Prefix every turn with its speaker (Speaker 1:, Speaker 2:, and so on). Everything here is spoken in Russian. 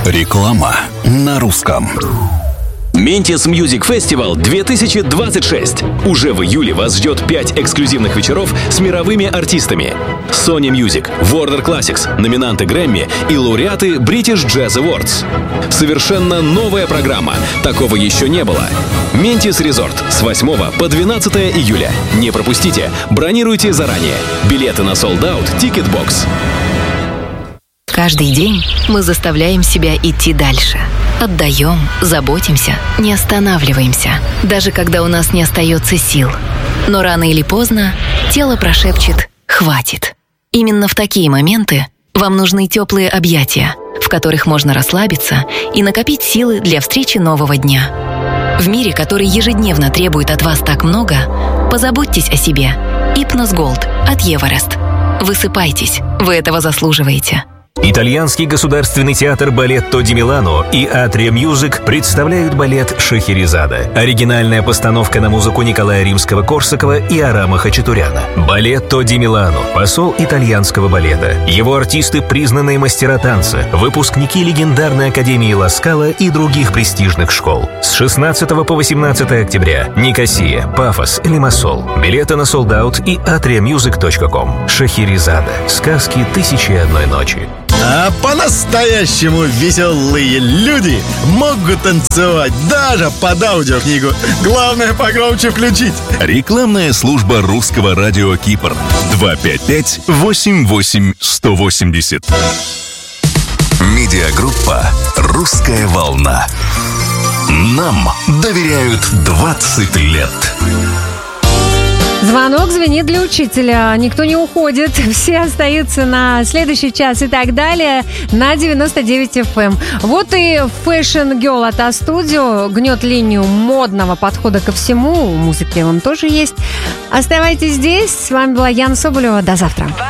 Speaker 1: Реклама на русском.
Speaker 2: Meantis Music Festival 2026. Уже в июле вас ждет 5 эксклюзивных вечеров с мировыми артистами. Sony Music, Warner Classics, номинанты Грэмми и лауреаты British Jazz Awards. Совершенно новая программа. Такого еще не было. Meantis Resort с 8 по 12 июля. Не пропустите. Бронируйте заранее. Билеты на Sold Out Ticketbox.
Speaker 3: Каждый день мы заставляем себя идти дальше. Отдаем, заботимся, не останавливаемся, даже когда у нас не остается сил. Но рано или поздно тело прошепчет «хватит». Именно в такие моменты вам нужны теплые объятия, в которых можно расслабиться и накопить силы для встречи нового дня. В мире, который ежедневно требует от вас так много, позаботьтесь о себе. Hypnos Gold от Everest. Высыпайтесь, вы этого заслуживаете.
Speaker 4: Итальянский государственный театр «Балетто ди Милано» и «Атриа Мьюзик» представляют балет «Шахерезада». Оригинальная постановка на музыку Николая Римского-Корсакова и Арама Хачатуряна. «Балетто ди Милано» — посол итальянского балета. Его артисты — признанные мастера танца, выпускники легендарной Академии Ла Скала и других престижных школ. С 16 по 18 октября. Никосия, Пафос, Лимассол. Билеты на Sold Out и atriamusic.com. «Шахерезада. Сказки тысячи и одной ночи».
Speaker 5: А по-настоящему веселые люди могут танцевать даже под аудиокнигу. Главное погромче включить.
Speaker 1: Рекламная служба русского радио Кипр. 255-88-180. Медиагруппа «Русская волна». Нам доверяют 20 лет.
Speaker 6: Звонок звенит для учителя. Никто не уходит. Все остаются на следующий час и так далее на 99 FM. Вот и Fashion Girl от А-Студио гнет линию модного подхода ко всему. У музыки он тоже есть. Оставайтесь здесь. С вами была Яна Соболева. До завтра.